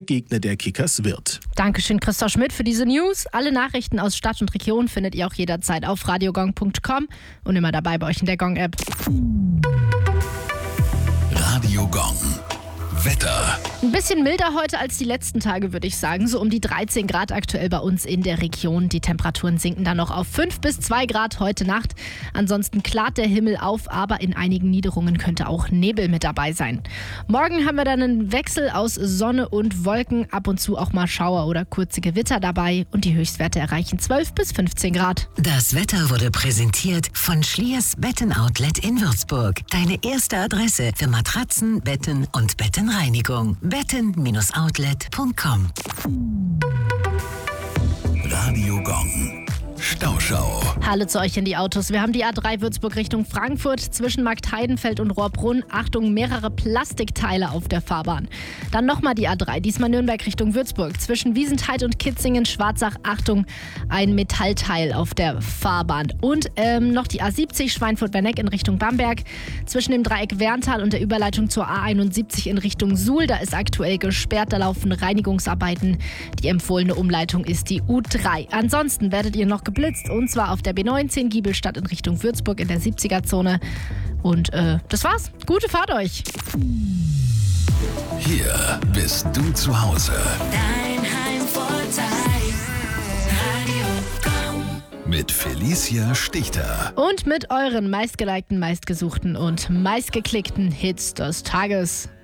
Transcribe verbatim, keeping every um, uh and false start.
Gegner der Kickers wird. Dankeschön, Christoph Schmidt, für diese News. Alle Nachrichten aus Stadt und Region findet ihr auch jederzeit auf radiogong punkt com und immer dabei bei euch in der Gong-App. Radio Gong. Wetter. Ein bisschen milder heute als die letzten Tage, würde ich sagen. So um die dreizehn Grad aktuell bei uns in der Region. Die Temperaturen sinken dann noch auf fünf bis zwei Grad heute Nacht. Ansonsten klart der Himmel auf, aber in einigen Niederungen könnte auch Nebel mit dabei sein. Morgen haben wir dann einen Wechsel aus Sonne und Wolken. Ab und zu auch mal Schauer oder kurze Gewitter dabei. Und die Höchstwerte erreichen zwölf bis fünfzehn Grad. Das Wetter wurde präsentiert von Schliers Betten Outlet in Würzburg. Deine erste Adresse für Matratzen, Betten und Bettenreinigung. betten Bindestrich outlet punkt com. Radio Gong. Stauschau. Hallo zu euch in die Autos. Wir haben die A drei Würzburg Richtung Frankfurt zwischen Marktheidenfeld und Rohrbrunn. Achtung, mehrere Plastikteile auf der Fahrbahn. Dann nochmal die A drei, diesmal Nürnberg Richtung Würzburg. Zwischen Wiesenthal und Kitzingen, Schwarzach. Achtung, ein Metallteil auf der Fahrbahn. Und ähm, noch die A siebzig Schweinfurt-Werneck in Richtung Bamberg. Zwischen dem Dreieck Werntal und der Überleitung zur A einundsiebzig in Richtung Suhl. Da ist aktuell gesperrt, da laufen Reinigungsarbeiten. Die empfohlene Umleitung ist die U drei. Ansonsten werdet ihr noch geblitzt, und zwar auf der B neunzehn Giebelstadt in Richtung Würzburg in der siebziger-Zone. Und äh, das war's. Gute Fahrt euch. Hier bist du zu Hause. Dein Heimvorteil. Radio Gong. Mit Felicia Stichter. Und mit euren meistgelikten, meistgesuchten und meistgeklickten Hits des Tages.